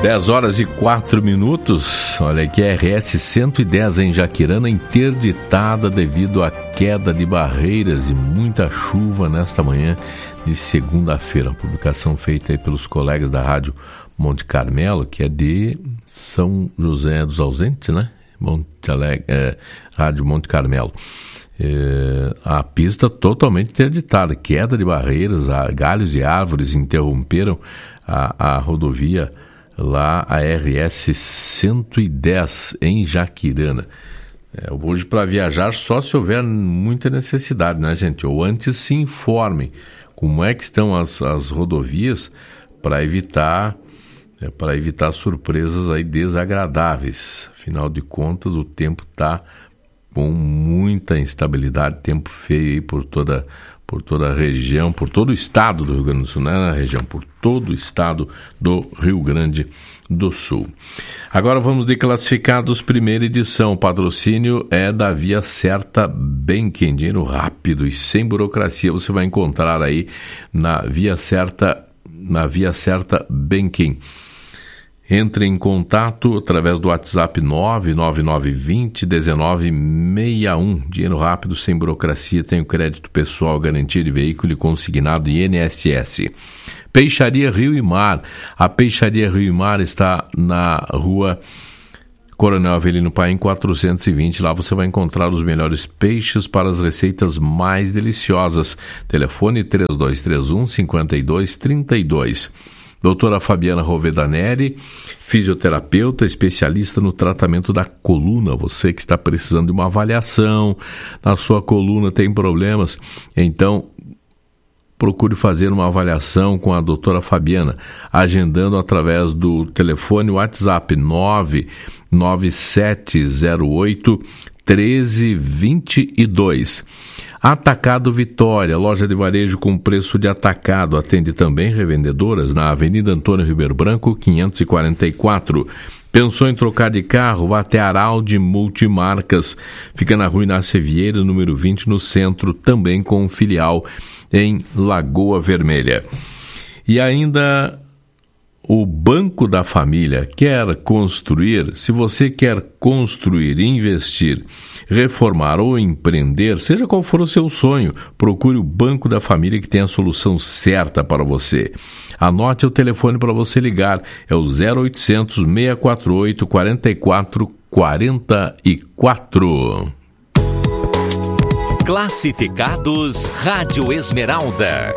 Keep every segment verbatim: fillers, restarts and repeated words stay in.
dez horas e quatro minutos. Olha aqui, a R S cento e dez em Jaquirana interditada devido à queda de barreiras e muita chuva nesta manhã de segunda-feira. Publicação feita aí pelos colegas da Rádio Monte Carmelo, que é de São José dos Ausentes, né? Monte Alegre, é, Rádio Monte Carmelo. É, a pista totalmente interditada, queda de barreiras, galhos de árvores interromperam a, a rodovia lá, a R S cento e dez em Jaquirana. É, hoje, para viajar, só se houver muita necessidade, né, gente? Ou antes se informem como é que estão as, as rodovias para evitar, é, para evitar surpresas aí desagradáveis. Afinal de contas, o tempo está com muita instabilidade, tempo feio aí por toda, por toda a região, por todo o estado do Rio Grande do Sul, não é na região, por todo o estado do Rio Grande do Sul. Agora vamos de classificados, primeira edição. O patrocínio é da Via Certa Banking, dinheiro rápido e sem burocracia. Você vai encontrar aí na Via Certa, na Via Certa Banking. Entre em contato através do WhatsApp nove nove nove dois zero um nove seis um. Dinheiro rápido, sem burocracia, tem o crédito pessoal, garantia de veículo e consignado I N S S. Peixaria Rio e Mar. A Peixaria Rio e Mar está na rua Coronel Avelino Paim quatrocentos e vinte. Lá você vai encontrar os melhores peixes para as receitas mais deliciosas. Telefone três dois três um, cinco dois três dois. Doutora Fabiana Rovedaneri, fisioterapeuta, especialista no tratamento da coluna. Você que está precisando de uma avaliação, na sua coluna tem problemas, então procure fazer uma avaliação com a doutora Fabiana, agendando através do telefone WhatsApp nove nove sete zero oito um três dois dois. Atacado Vitória, loja de varejo com preço de atacado. Atende também revendedoras na Avenida Antônio Ribeiro Branco, quinhentos e quarenta e quatro. Pensou em trocar de carro? Vá até Araldi Multimarcas. Fica na Rua Inácio Vieira, número vinte, no centro, também com filial em Lagoa Vermelha. E ainda o Banco da Família quer construir. Se você quer construir, investir, reformar ou empreender, seja qual for o seu sonho, procure o Banco da Família que tem a solução certa para você. Anote o telefone para você ligar, é o zero oitocentos, seis quatro oito, quatro quatro quatro quatro. Classificados Rádio Esmeralda.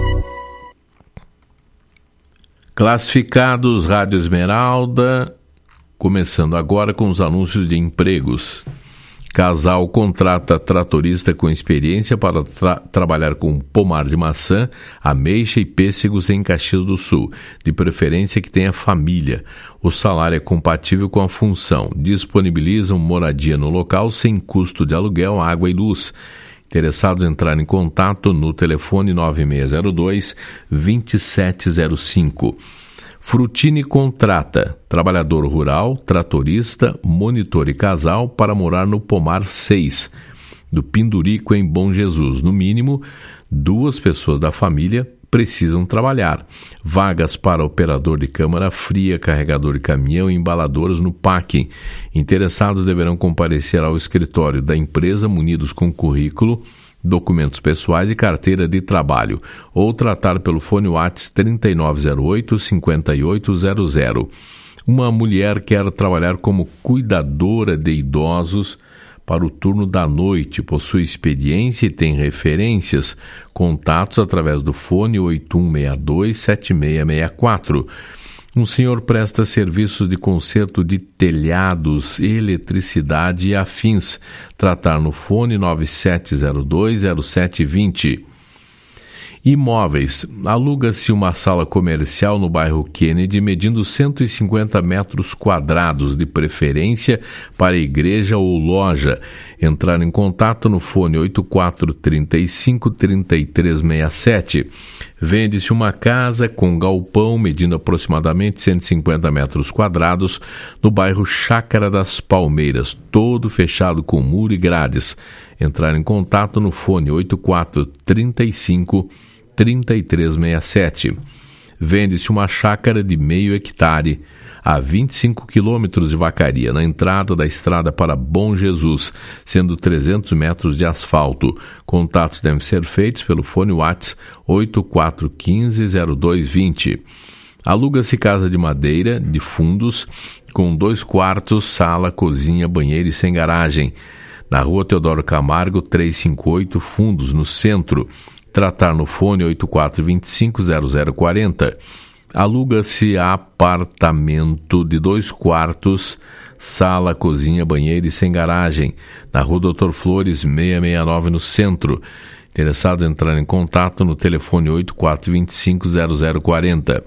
Classificados Rádio Esmeralda, começando agora com os anúncios de empregos. Casal contrata tratorista com experiência para tra- trabalhar com pomar de maçã, ameixa e pêssegos em Caxias do Sul, de preferência que tenha família. O salário é compatível com a função. Disponibilizam moradia no local sem custo de aluguel, água e luz. Interessados entrar em contato no telefone nove seis zero dois, dois sete zero cinco. Frutini contrata trabalhador rural, tratorista, monitor e casal para morar no Pomar seis, do Pindurico, em Bom Jesus. No mínimo, duas pessoas da família precisam trabalhar. Vagas para operador de câmara fria, carregador de caminhão e embaladoras no packing. Interessados deverão comparecer ao escritório da empresa munidos com currículo, documentos pessoais e carteira de trabalho, ou tratar pelo fone WhatsApp trinta e nove zero oito, cinquenta e oito zero zero. Uma mulher quer trabalhar como cuidadora de idosos para o turno da noite, possui experiência e tem referências. Contatos através do fone oito um seis dois, sete seis seis quatro. Um senhor presta serviços de conserto de telhados, eletricidade e afins. Tratar no fone nove sete zero dois, zero sete dois zero. Imóveis. Aluga-se uma sala comercial no bairro Kennedy, medindo cento e cinquenta metros quadrados, de preferência para igreja ou loja. Entrar em contato no fone oito quatro três cinco, três três seis sete. Vende-se uma casa com galpão, medindo aproximadamente cento e cinquenta metros quadrados, no bairro Chácara das Palmeiras, todo fechado com muro e grades. Entrar em contato no fone oito quatro três cinco, três três seis sete. vende-se uma chácara de meio hectare a vinte e cinco quilômetros de Vacaria, na entrada da estrada para Bom Jesus, sendo trezentos metros de asfalto. Contatos devem ser feitos pelo fone WhatsApp oito quatro um cinco zero dois dois zero. Aluga-se casa de madeira de fundos com dois quartos, sala, cozinha, banheiro e sem garagem. Na rua Teodoro Camargo, trezentos e cinquenta e oito, Fundos, no centro. Tratar no fone oito quatro dois cinco zero zero quatro zero. Aluga-se apartamento de dois quartos, sala, cozinha, banheiro e sem garagem, na rua Doutor Flores, seiscentos e sessenta e nove, no centro. Interessados entrar em contato no telefone oito quatro dois cinco zero zero quatro zero.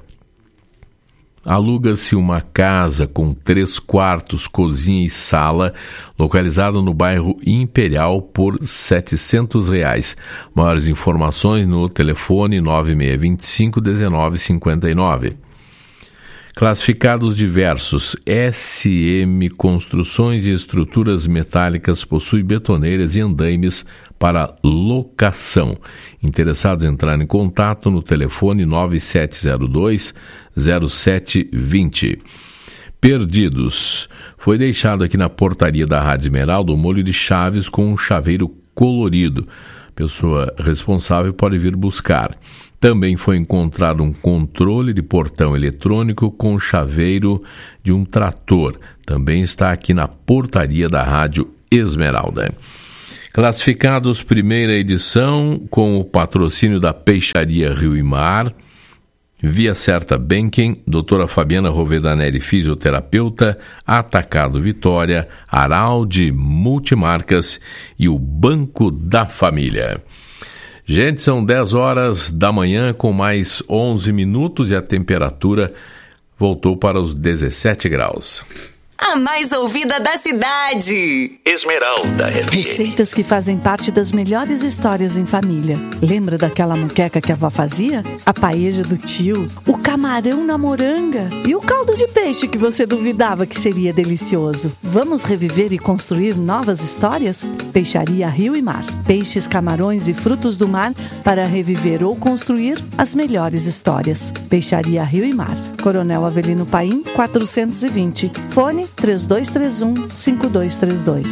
Aluga-se uma casa com três quartos, cozinha e sala, localizada no bairro Imperial, por setecentos reais. Maiores informações no telefone nove seis dois cinco um nove cinco nove. Classificados diversos. S M Construções e Estruturas Metálicas possui betoneiras e andaimes para locação. Interessados em entrar em contato no telefone nove sete zero dois zero sete dois zero. Perdidos. Foi deixado aqui na portaria da Rádio Esmeralda o molho de chaves com um chaveiro colorido. Pessoa responsável pode vir buscar. Também foi encontrado um controle de portão eletrônico com chaveiro de um trator. Também está aqui na portaria da Rádio Esmeralda. Classificados, primeira edição, com o patrocínio da Peixaria Rio e Mar, Via Certa Banking, doutora Fabiana Roveda Neri, fisioterapeuta, Atacado Vitória, Araldi Multimarcas e o Banco da Família. Gente, são dez horas da manhã com mais onze minutos e a temperatura voltou para os dezessete graus. A mais ouvida da cidade. Esmeralda F M. Receitas que fazem parte das melhores histórias em família. Lembra daquela moqueca que a avó fazia? A paeja do tio, o camarão na moranga e o caldo de peixe que você duvidava que seria delicioso. Vamos reviver e construir novas histórias? Peixaria Rio e Mar. Peixes, camarões e frutos do mar para reviver ou construir as melhores histórias. Peixaria Rio e Mar. Coronel Avelino Paim, quatrocentos e vinte. Fone três dois três um, cinco dois três dois.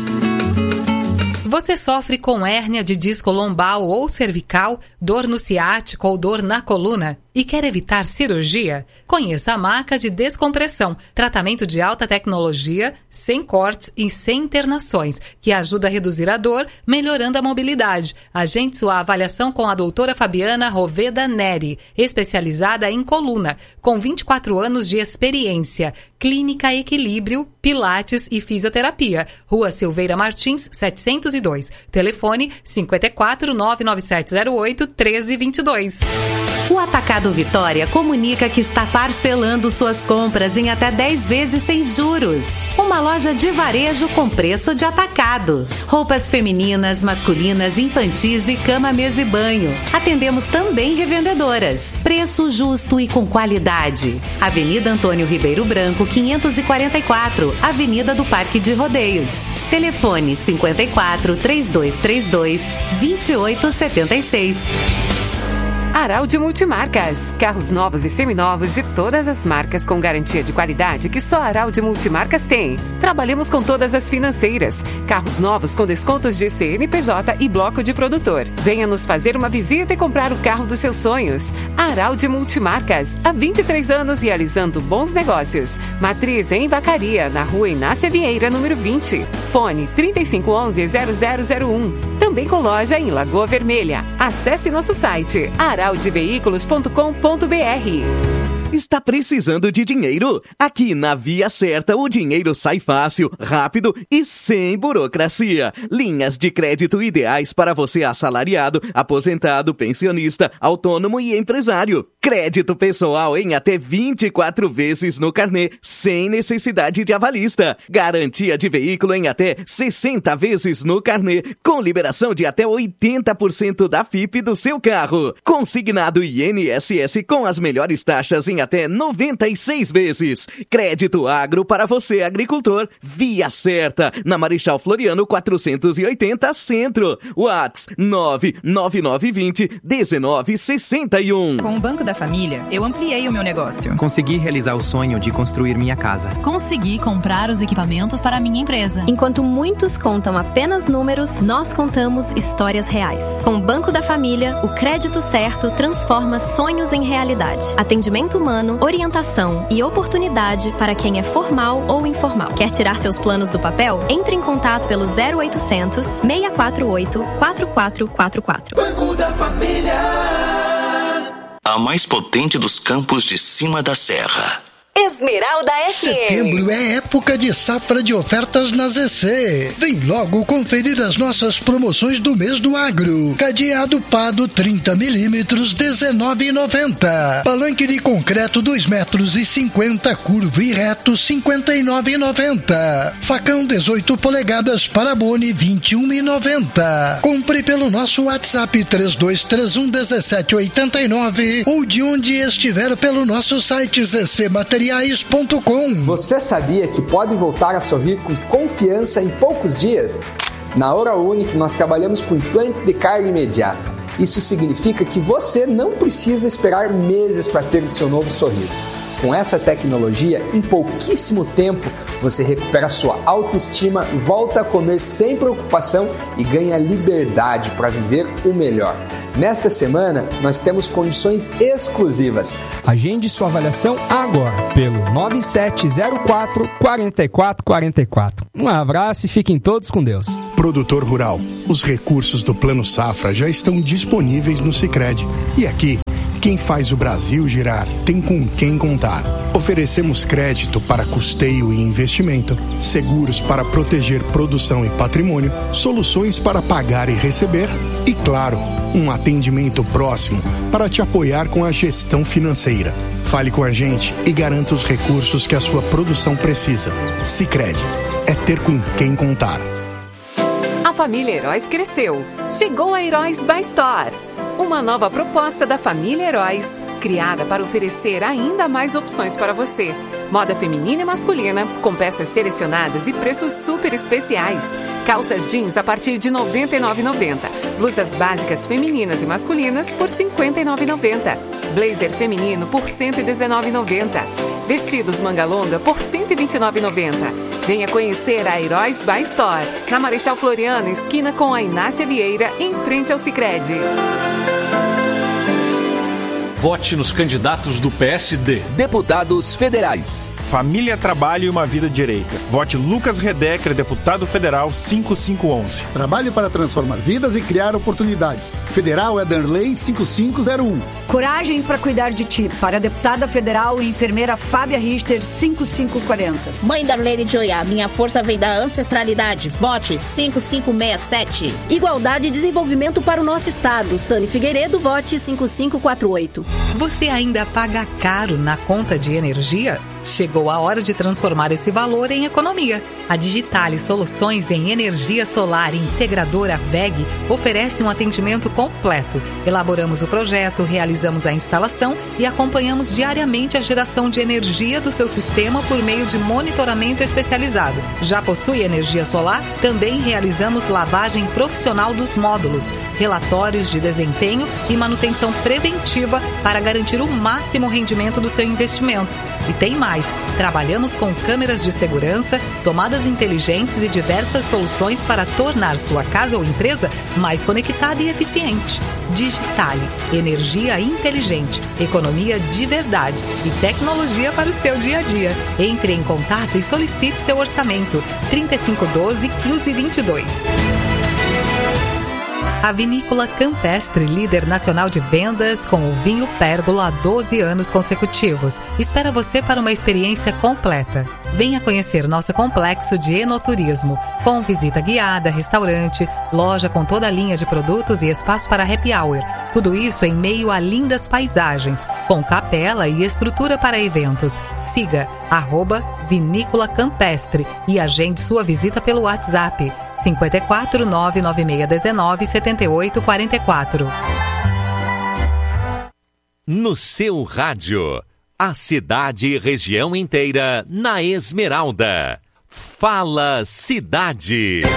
Você sofre com hérnia de disco lombar ou cervical, dor no ciático ou dor na coluna e quer evitar cirurgia? Conheça a Maca de Descompressão, tratamento de alta tecnologia, sem cortes e sem internações, que ajuda a reduzir a dor, melhorando a mobilidade. Agende sua avaliação com a doutora Fabiana Roveda Neri, especializada em coluna, com vinte e quatro anos de experiência. Clínica Equilíbrio, Pilates e Fisioterapia. Rua Silveira Martins, setecentos e dois. Telefone cinco quatro nove nove sete zero oito um três dois dois. O Atacado Vitória comunica que está parcelando suas compras em até dez vezes sem juros. Uma loja de varejo com preço de atacado. Roupas femininas, masculinas, infantis e cama, mesa e banho. Atendemos também revendedoras. Preço justo e com qualidade. Avenida Antônio Ribeiro Branco, quinhentos e quarenta e quatro, Avenida do Parque de Rodeios. Telefone cinco quatro, três dois três dois, dois oito sete seis. Araldi Multimarcas. Carros novos e seminovos de todas as marcas com garantia de qualidade que só a Araldi Multimarcas tem. Trabalhamos com todas as financeiras. Carros novos com descontos de C N P J e bloco de produtor. Venha nos fazer uma visita e comprar o carro dos seus sonhos. Araldi Multimarcas. Há vinte e três anos realizando bons negócios. Matriz em Vacaria, na rua Inácia Vieira, número vinte. Fone trinta e cinco onze, zero zero zero um. Também com loja em Lagoa Vermelha. Acesse nosso site araldi veículos ponto com ponto b r. Está precisando de dinheiro? Aqui na Via Certa o dinheiro sai fácil, rápido e sem burocracia. Linhas de crédito ideais para você assalariado, aposentado, pensionista, autônomo e empresário. Crédito pessoal em até vinte e quatro vezes no carnê, sem necessidade de avalista. Garantia de veículo em até sessenta vezes no carnê, com liberação de até oitenta por cento da F I P do seu carro. Consignado I N S S com as melhores taxas em em até noventa e seis vezes. Crédito Agro para você, agricultor, via certa, na Marechal Floriano quatrocentos e oitenta Centro. Whats nove nove nove dois zero um nove seis um. Com o Banco da Família, eu ampliei o meu negócio. Consegui realizar o sonho de construir minha casa. Consegui comprar os equipamentos para a minha empresa. Enquanto muitos contam apenas números, nós contamos histórias reais. Com o Banco da Família, o crédito certo transforma sonhos em realidade. Atendimento humano, orientação e oportunidade para quem é formal ou informal. Quer tirar seus planos do papel? Entre em contato pelo zero oitocentos, seis quatro oito, quatro quatro quatro quatro. Banco da Família. A mais potente dos campos de cima da serra. Esmeralda F M. Setembro é época de safra de ofertas na Z C. Vem logo conferir as nossas promoções do mês do agro. Cadeado Pado trinta milímetros, dezenove reais e noventa centavos. Palanque de concreto dois metros e cinquenta, curvo e reto, cinquenta e nove reais e noventa centavos. Facão dezoito polegadas para Boni, vinte e um reais e noventa centavos. Compre pelo nosso WhatsApp três dois três um, um sete oito nove ou de onde estiver pelo nosso site z c materiais ponto com. Você sabia que pode voltar a sorrir com confiança em poucos dias? Na Oral Unique nós trabalhamos com implantes de carga imediata. Isso significa que você não precisa esperar meses para ter o seu novo sorriso. Com essa tecnologia, em pouquíssimo tempo, você recupera sua autoestima, volta a comer sem preocupação e ganha liberdade para viver o melhor. Nesta semana, nós temos condições exclusivas. Agende sua avaliação agora pelo nove sete zero quatro, quatro quatro quatro quatro. Um abraço e fiquem todos com Deus. Produtor rural, os recursos do Plano Safra já estão disponíveis no Sicredi. E aqui, quem faz o Brasil girar tem com quem contar. Oferecemos crédito para custeio e investimento, seguros para proteger produção e patrimônio, soluções para pagar e receber e, claro, um atendimento próximo para te apoiar com a gestão financeira. Fale com a gente e garanta os recursos que a sua produção precisa. Sicredi é ter com quem contar. A família Heróis cresceu. Chegou a Heróis by Store. Uma nova proposta da família Heróis, criada para oferecer ainda mais opções para você. Moda feminina e masculina, com peças selecionadas e preços super especiais. Calças jeans a partir de noventa e nove reais e noventa centavos. Blusas básicas femininas e masculinas por cinquenta e nove reais e noventa centavos. Blazer feminino por cento e dezenove reais e noventa centavos. Vestidos manga longa por cento e vinte e nove reais e noventa centavos. Venha conhecer a Heróis by Store, na Marechal Floriano, esquina com a Inácia Vieira, em frente ao Sicredi. Vote nos candidatos do P S D. Deputados federais. Família, Trabalho e uma Vida Direita. Vote Lucas Redecker, deputado federal cinco cinco um um. Trabalhe para transformar vidas e criar oportunidades. Federal é Darley cinco cinco zero um. Coragem para cuidar de ti. Para a deputada federal e enfermeira Fábia Richter, cinco cinco quatro zero. Mãe Darlene Joia, minha força vem da ancestralidade. Vote cinco cinco seis sete. Igualdade e desenvolvimento para o nosso estado. Sani Figueiredo, vote cinco cinco quatro oito. Você ainda paga caro na conta de energia? Chegou a hora de transformar esse valor em economia. A Digitale Soluções em Energia Solar Integradora V E G oferece um atendimento completo. Elaboramos o projeto, realizamos a instalação e acompanhamos diariamente a geração de energia do seu sistema por meio de monitoramento especializado. Já possui energia solar? Também realizamos lavagem profissional dos módulos, relatórios de desempenho e manutenção preventiva para garantir o máximo rendimento do seu investimento. E tem mais, trabalhamos com câmeras de segurança, tomadas inteligentes e diversas soluções para tornar sua casa ou empresa mais conectada e eficiente. Digitale, energia inteligente, economia de verdade e tecnologia para o seu dia a dia. Entre em contato e solicite seu orçamento. trinta e cinco doze, quinze vinte e dois. A Vinícola Campestre, líder nacional de vendas com o vinho Pérgola há doze anos consecutivos, espera você para uma experiência completa. Venha conhecer nosso complexo de enoturismo, com visita guiada, restaurante, loja com toda a linha de produtos e espaço para happy hour. Tudo isso em meio a lindas paisagens, com capela e estrutura para eventos. Siga arroba Vinícola Campestre e agende sua visita pelo WhatsApp cinco quatro nove nove seis um nove sete oito quatro quatro. No seu rádio, A cidade e região inteira na Esmeralda. Fala Cidade.